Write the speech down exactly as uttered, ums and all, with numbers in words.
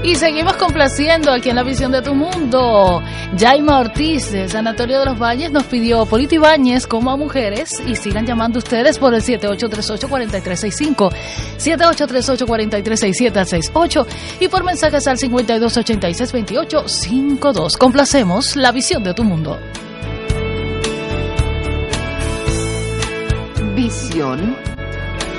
Y seguimos complaciendo aquí en La Visión de tu Mundo. Jaima Ortiz de Sanatorio de los Valles nos pidió Polito Ibáñez como a mujeres, y sigan llamando ustedes por el siete ocho tres ocho, cuatro tres seis cinco, siete ocho tres ocho, cuatro tres seis siete seis ocho y por mensajes al cincuenta y dos ochenta y seis veintiocho cincuenta y dos. Complacemos La Visión de tu Mundo. Visión